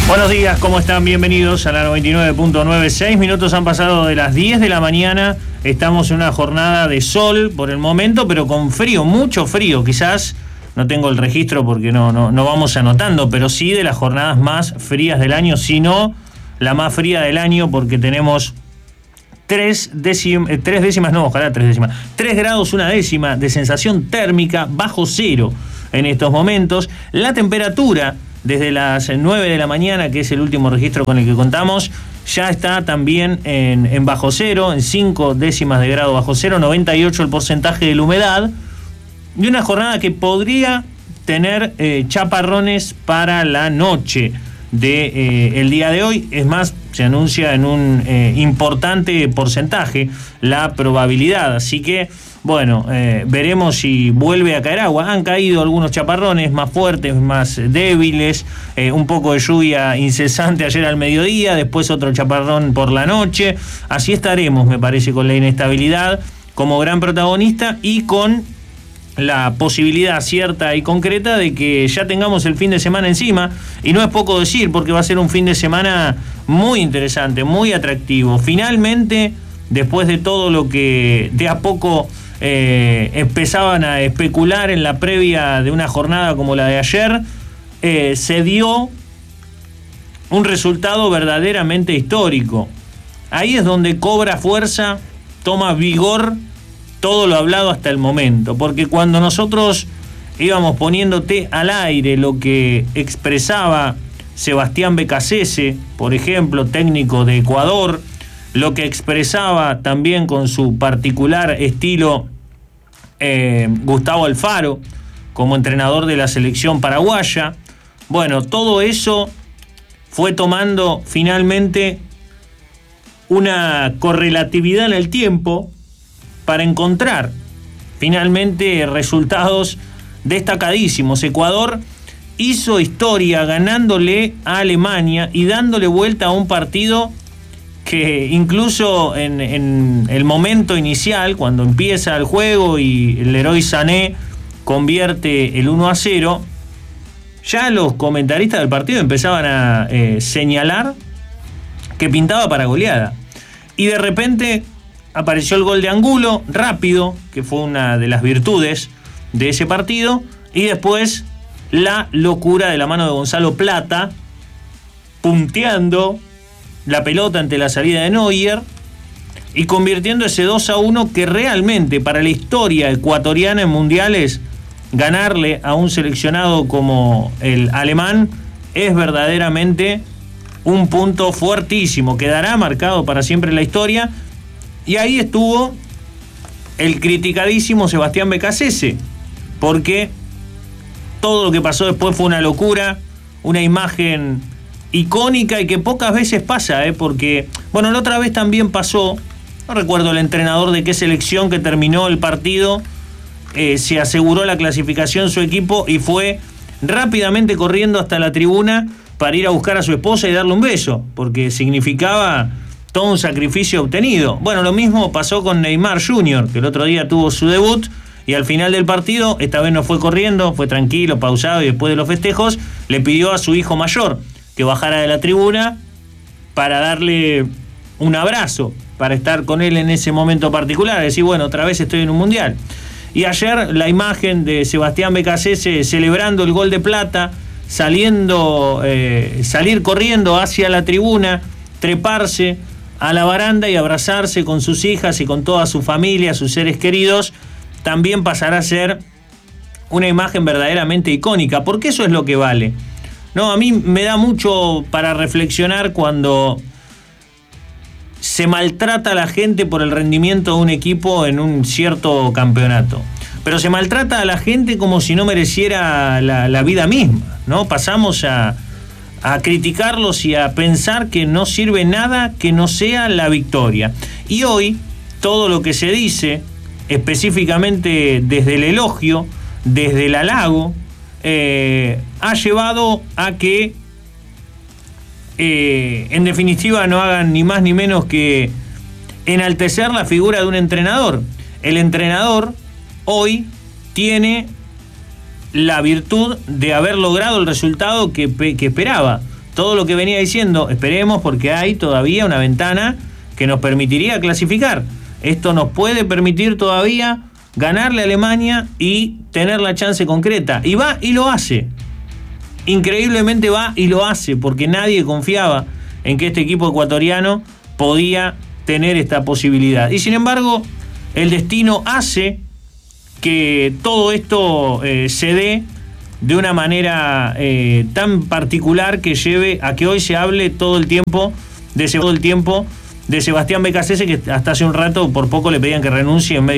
Buenos días, ¿cómo están? Bienvenidos a la 99.9. 6 minutos han pasado de las 10 de la mañana. Estamos en una jornada de sol por el momento, pero con frío, mucho frío. Quizás no tengo el registro porque no vamos anotando, pero sí de las jornadas más frías del año, si no la más fría del año, porque tenemos 3 grados una décima de sensación térmica bajo cero en estos momentos. La temperatura desde las 9 de la mañana, que es el último registro con el que contamos, ya está también en bajo cero, en 5 décimas de grado bajo cero, 98 el porcentaje de la humedad, y una jornada que podría tener chaparrones para la noche de el día de hoy. Es más, se anuncia en un importante porcentaje la probabilidad, así que bueno, veremos si vuelve a caer agua. Han caído algunos chaparrones más fuertes, más débiles, un poco de lluvia incesante ayer al mediodía, después otro chaparrón por la noche. Así estaremos, me parece, con la inestabilidad como gran protagonista y con la posibilidad cierta y concreta de que ya tengamos el fin de semana encima, y no es poco decir, porque va a ser un fin de semana muy interesante, muy atractivo. Finalmente, después de todo lo que de a poco empezaban a especular en la previa de una jornada como la de ayer, se dio un resultado verdaderamente histórico. Ahí es donde cobra fuerza, toma vigor todo lo hablado hasta el momento, porque cuando nosotros íbamos poniéndote al aire lo que expresaba Sebastián Beccacece, por ejemplo, técnico de Ecuador, lo que expresaba también con su particular estilo Gustavo Alfaro como entrenador de la selección paraguaya, bueno, todo eso fue tomando finalmente una correlatividad en el tiempo para encontrar finalmente resultados destacadísimos. Ecuador hizo historia ganándole a Alemania y dándole vuelta a un partido que incluso en el momento inicial, cuando empieza el juego y el Leroy Sané convierte el 1-0, ya los comentaristas del partido empezaban a señalar que pintaba para goleada. Y de repente apareció el gol de Angulo, rápido, que fue una de las virtudes de ese partido, y después la locura de la mano de Gonzalo Plata, punteando la pelota ante la salida de Neuer y convirtiendo ese 2-1 que realmente para la historia ecuatoriana en mundiales, ganarle a un seleccionado como el alemán es verdaderamente un punto fuertísimo, quedará marcado para siempre en la historia. Y ahí estuvo el criticadísimo Sebastián Beccacece, porque todo lo que pasó después fue una locura, una imagen icónica y que pocas veces pasa, porque, bueno, la otra vez también pasó, no recuerdo el entrenador de qué selección, que terminó el partido, se aseguró la clasificación su equipo y fue rápidamente corriendo hasta la tribuna para ir a buscar a su esposa y darle un beso, porque significaba todo un sacrificio obtenido. Bueno, lo mismo pasó con Neymar Jr., que el otro día tuvo su debut y al final del partido, esta vez no fue corriendo, fue tranquilo, pausado, y después de los festejos le pidió a su hijo mayor que bajara de la tribuna para darle un abrazo, para estar con él en ese momento particular, decir, bueno, otra vez estoy en un mundial. Y ayer la imagen de Sebastián Beccacece celebrando el gol de Plata, salir corriendo hacia la tribuna, treparse a la baranda y abrazarse con sus hijas y con toda su familia, sus seres queridos, también pasará a ser una imagen verdaderamente icónica, porque eso es lo que vale. No, a mí me da mucho para reflexionar cuando se maltrata a la gente por el rendimiento de un equipo en un cierto campeonato. Pero se maltrata a la gente como si no mereciera la vida misma, ¿no? Pasamos a criticarlos y a pensar que no sirve nada que no sea la victoria. Y hoy, todo lo que se dice, específicamente desde el elogio, desde el halago, ha llevado a que en definitiva no hagan ni más ni menos que enaltecer la figura de un entrenador. El entrenador hoy tiene la virtud de haber logrado el resultado que esperaba, todo lo que venía diciendo, esperemos, porque hay todavía una ventana que nos permitiría clasificar. Esto nos puede permitir todavía ganarle a Alemania y tener la chance concreta. Y va y lo hace. Increíblemente va y lo hace, porque nadie confiaba en que este equipo ecuatoriano podía tener esta posibilidad. Y sin embargo, el destino hace que todo esto se dé de una manera tan particular que lleve a que hoy se hable todo el tiempo de Sebastián Becasese, que hasta hace un rato por poco le pedían que renuncie en medio